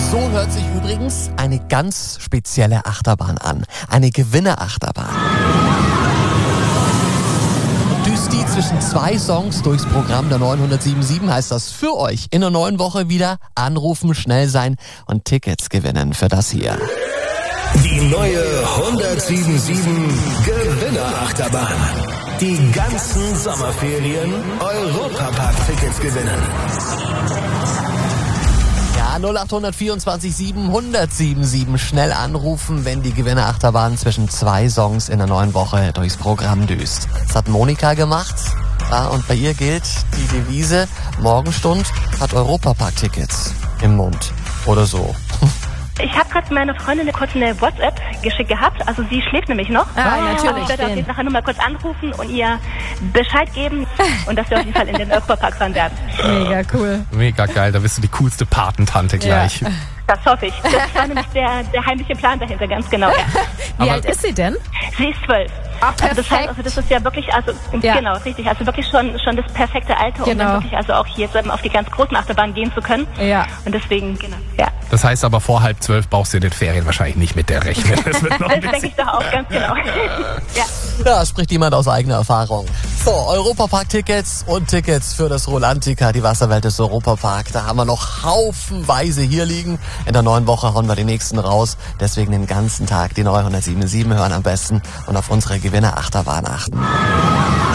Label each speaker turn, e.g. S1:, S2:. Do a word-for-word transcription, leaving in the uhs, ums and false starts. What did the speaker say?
S1: So hört sich übrigens eine ganz spezielle Achterbahn an. Eine Gewinnerachterbahn. Und düst die zwischen zwei Songs durchs Programm der neunhundertsiebenundsieben, heißt das für euch in der neuen Woche wieder anrufen, schnell sein und Tickets gewinnen für das hier.
S2: Die neue hundertsiebenundsiebzig Gewinnerachterbahn. Die ganzen Sommerferien Europapark-Tickets gewinnen.
S1: Ja, null acht vierundzwanzig sieben hundertsiebenundsiebzig. Schnell anrufen, wenn die Gewinnerachterbahn zwischen zwei Songs in der neuen Woche durchs Programm düst. Das hat Monika gemacht. Ja, und bei ihr gilt die Devise, Morgenstund hat Europapark-Tickets im Mund. Oder so.
S3: Ich habe gerade meine Freundin kurz eine WhatsApp geschickt gehabt. Also sie schläft nämlich noch.
S4: Ah, oh, natürlich.
S3: Ich werde auf jeden Fall nachher nur mal kurz anrufen und ihr Bescheid geben und dass wir auf jeden Fall in den Europapark fahren werden.
S4: Mega cool.
S5: Mega geil, da bist du die coolste Patentante gleich.
S4: Ja.
S3: Das hoffe ich. Das war nämlich der, der heimliche Plan dahinter, ganz genau. Ja.
S4: Wie
S5: Aber
S4: alt ist sie denn?
S3: Sie ist zwölf.
S4: Ach,
S3: Also das heißt, also das ist ja wirklich, also
S4: Ja.
S3: genau, richtig, also wirklich schon schon das perfekte Alter, um
S4: Genau.
S3: dann wirklich also auch hier jetzt eben auf die ganz großen Achterbahnen gehen zu können.
S4: Ja.
S3: Und deswegen, genau, ja.
S5: Das heißt aber, vor halb zwölf brauchst du in den Ferien wahrscheinlich nicht mit der rechnen. Das wird noch ein
S3: Das denke
S5: bisschen.
S3: ich doch auch, ganz genau. Ja.
S1: Ja, spricht jemand aus eigener Erfahrung. So, Europapark-Tickets und Tickets für das Rolantica, die Wasserwelt des Europapark. Da haben wir noch haufenweise hier liegen. In der neuen Woche hauen wir die nächsten raus. Deswegen den ganzen Tag die neue hundertsiebenundsiebzig hören am besten und auf unsere Gewinnerachterbahn achten.